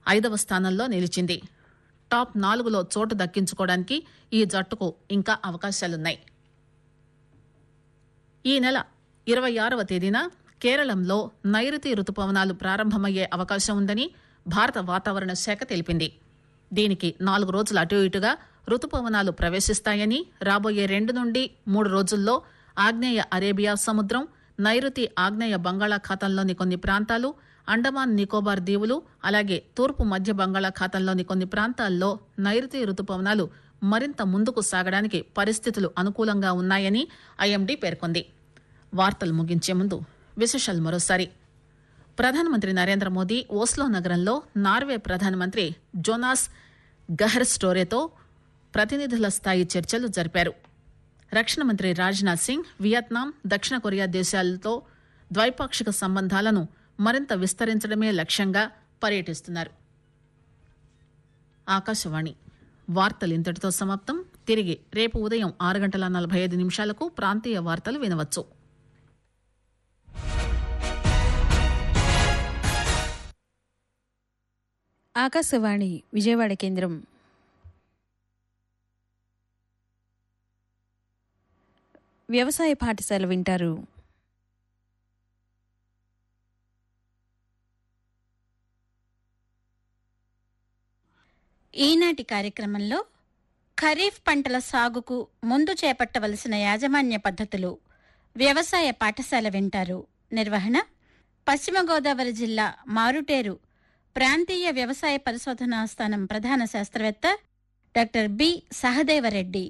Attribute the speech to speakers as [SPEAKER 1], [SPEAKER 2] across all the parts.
[SPEAKER 1] 5వ స్థానంలో నిలిచింది. టాప్ 4లో చోటు దక్కించుకోవడానికి ఈ జట్టుకు ఇంకా అవకాశాలున్నాయి. ఈ నెల 26వ తేదీన కేరళంలో నైరుతి రుతుపవనాలు ప్రారంభమయ్యే అవకాశం ఉందని భారత వాతావరణ శాఖ తెలిపింది. దీనికి 4 రోజులు అటు ఇటుగా రుతుపవనాలు ప్రవేశిస్తాయని, రాబోయే 2 నుండి 3 రోజుల్లో ఆగ్నేయ అరేబియా సముద్రం, నైరుతి ఆగ్నేయ బంగాళాఖాతంలోని కొన్ని ప్రాంతాలు, అండమాన్ నికోబార్ దీవులు, అలాగే తూర్పు మధ్య బంగాళాఖాతంలోని కొన్ని ప్రాంతాల్లో నైరుతి రుతుపవనాలు మరింత ముందుకు సాగడానికి పరిస్థితులు అనుకూలంగా ఉన్నాయని ఐఎండీ పేర్కొంది. వార్తలు ముగించే ముందు విశేషాలు మరోసారి. ప్రధానమంత్రి నరేంద్ర మోదీ ఓస్లో నగరంలో నార్వే ప్రధానమంత్రి జోనాస్ గహర్ స్టోరేతో ప్రతినిధుల స్థాయి చర్చలు జరిపారు. రక్షణ మంత్రి రాజ్నాథ్ సింగ్ వియత్నాం, దక్షిణ కొరియా దేశాలతో ద్వైపాక్షిక సంబంధాలను మరింత విస్తరించడమే లక్ష్యంగా పర్యటిస్తున్నారు. ఆకాశవాణి వార్తలు ఇంతటితో సమాప్తం. తిరిగి రేపు ఉదయం 6:45 ప్రాంతీయ వార్తలు వినవచ్చు.
[SPEAKER 2] ఆకాశవాణి విజయవాడ కేంద్రం. వ్యవసాయ పాఠశాల వింటారు.
[SPEAKER 3] ఈనాటి కార్యక్రమంలో ఖరీఫ్ పంటల సాగుకు ముందు చేపట్టవలసిన యాజమాన్య పద్ధతులు, వ్యవసాయ పాఠశాల వింటారు. నిర్వహణ పశ్చిమ గోదావరి జిల్లా మారుటేరు ప్రాంతీయ వ్యవసాయ పరిశోధనా స్థానం ప్రధాన శాస్త్రవేత్త డాక్టర్ బి సహదేవరెడ్డి.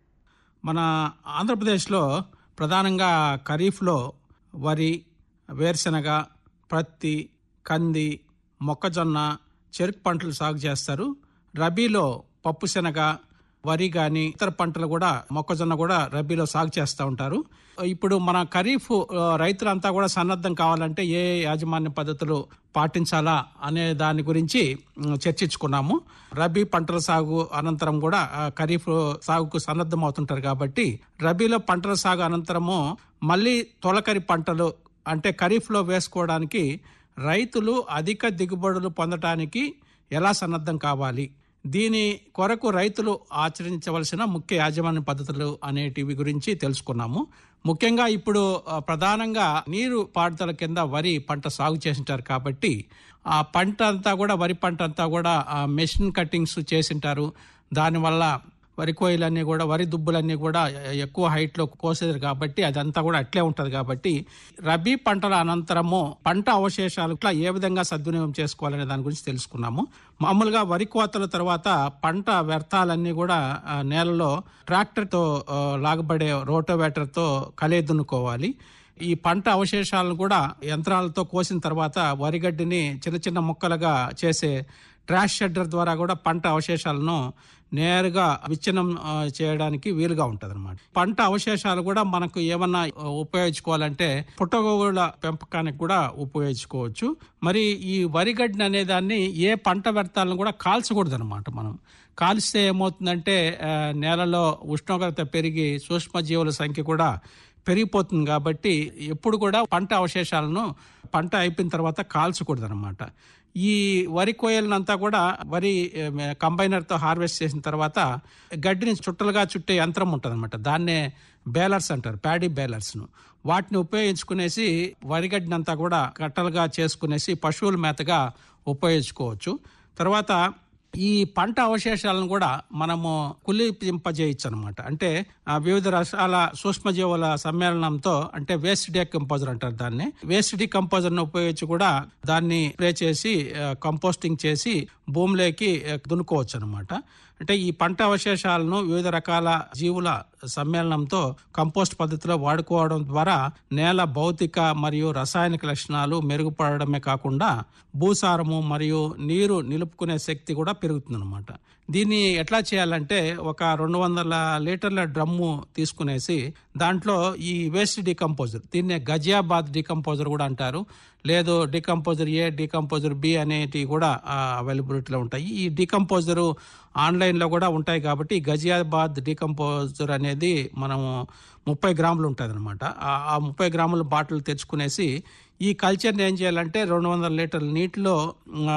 [SPEAKER 4] మన ఆంధ్రప్రదేశ్లో ప్రధానంగా ఖరీఫ్లో వరి, వేరుశనగ, పత్తి, కంది, మొక్కజొన్న, చెరుకు పంటలు సాగు చేస్తారు. రబీలో పప్పు శనగ, వరి కానీ ఇతర పంటలు కూడా, మొక్కజొన్న కూడా రబీలో సాగు చేస్తూ ఉంటారు. ఇప్పుడు మన ఖరీఫ్ రైతులంతా కూడా సన్నద్ధం కావాలంటే ఏ యాజమాన్య పద్ధతులు పాటించాలా అనే దాని గురించి చర్చించుకున్నాము. రబీ పంటల సాగు అనంతరం కూడా ఖరీఫ్ సాగుకు సన్నద్ధం అవుతుంటారు కాబట్టి రబీలో పంటల సాగు అనంతరము మళ్ళీ తొలకరి పంటలు అంటే ఖరీఫ్లో వేసుకోవడానికి రైతులు అధిక దిగుబడులు పొందటానికి ఎలా సన్నద్ధం కావాలి, దీని కొరకు రైతులు ఆచరించవలసిన ముఖ్య యాజమాన్య పద్ధతులు అనేటివి గురించి తెలుసుకున్నాము. ముఖ్యంగా ఇప్పుడు ప్రధానంగా నీరు పారుదల కింద వరి పంట సాగు చేసింటారు కాబట్టి ఆ పంట అంతా కూడా, వరి పంట అంతా కూడా మెషిన్ కట్టింగ్స్ చేసింటారు. దానివల్ల వరి కోయిలన్నీ కూడా, వరి దుబ్బులన్నీ కూడా ఎక్కువ హైట్లో కోసేది కాబట్టి అదంతా కూడా అట్లే ఉంటుంది. కాబట్టి రబీ పంటల అనంతరము పంట అవశేషాలు ఏ విధంగా సద్వినియోగం చేసుకోవాలనే దాని గురించి తెలుసుకున్నాము. మామూలుగా వరి కోతల తర్వాత పంట వ్యర్థాలన్నీ కూడా నేలలో ట్రాక్టర్తో లాగబడే రోటోవేటర్తో కలేదున్నుకోవాలి. ఈ పంట అవశేషాలను కూడా యంత్రాలతో కోసిన తర్వాత వరిగడ్డిని చిన్న చిన్న ముక్కలుగా చేసే ట్రాష్ షెడ్డర్ ద్వారా కూడా పంట అవశేషాలను నేరుగా విచ్ఛిన్నం చేయడానికి వీలుగా ఉంటుంది అనమాట. పంట అవశేషాలు కూడా మనకు ఏమన్నా ఉపయోగించుకోవాలంటే పుట్టగోగుల పెంపకానికి కూడా ఉపయోగించుకోవచ్చు. మరి ఈ వరిగడ్డిని అనే దాన్ని ఏ పంట వ్యర్థాలను కూడా కాల్చకూడదు అనమాట. మనం కాల్స్తే ఏమవుతుందంటే నేలలో ఉష్ణోగ్రత పెరిగి సూక్ష్మజీవుల సంఖ్య కూడా పెరిగిపోతుంది. కాబట్టి ఎప్పుడు కూడా పంట అవశేషాలను పంట అయిపోయిన తర్వాత కాల్చకూడదు అనమాట. ఈ వరి కోయలనంతా కూడా వరి కంబైనర్తో హార్వెస్ట్ చేసిన తర్వాత గడ్డిని చుట్టలుగా చుట్టే యంత్రం ఉంటుంది అనమాట. దాన్నే బేలర్స్ అంటారు, ప్యాడీ బేలర్స్ను. వాటిని ఉపయోగించుకునేసి వరిగడ్డిని అంతా కూడా కట్టలుగా చేసుకునేసి పశువుల మేతగా ఉపయోగించుకోవచ్చు. తర్వాత ఈ పంట అవశేషాలను కూడా మనము కుళ్ళింపజేయచ్చు అనమాట. అంటే వివిధ రసాల సూక్ష్మజీవుల సమ్మేళనంతో, అంటే వేస్ట్ డీకంపోజర్ అంటారు దాన్ని. వేస్ట్ డీకంపోజర్ను ఉపయోగించి కూడా దాన్ని స్ప్రే చేసి కంపోస్టింగ్ చేసి భూమిలోకి దున్నుకోవచ్చు అనమాట. అంటే ఈ పంట అవశేషాలను వివిధ రకాల జీవుల సమ్మేళనంతో కంపోస్ట్ పద్ధతిలో వాడుకోవడం ద్వారా నేల భౌతిక మరియు రసాయనిక లక్షణాలు మెరుగుపడమే కాకుండా భూసారము మరియు నీరు నిలుపుకునే శక్తి కూడా పెరుగుతుంది అనమాట. దీన్ని ఎట్లా చేయాలంటే ఒక 200 లీటర్ల డ్రమ్ము తీసుకునేసి దాంట్లో ఈ వేస్ట్ డీకంపోజర్, దీన్నే గజియాబాద్ డీకంపోజర్ కూడా అంటారు, లేదు డీకంపోజర్ ఏ, డీకంపోజర్ బి అనేటివి కూడా అవైలబిలిటీలో ఉంటాయి. ఈ డీకంపోజరు ఆన్లైన్లో కూడా ఉంటాయి. కాబట్టి గజియాబాద్ డీకంపోజర్ అనేది మనము 30 గ్రాములు ఉంటుంది అనమాట. ఆ 30 గ్రాముల బాటిల్ తెచ్చుకునేసి ఈ కల్చర్ని ఏం చేయాలంటే 200 లీటర్ల నీటిలో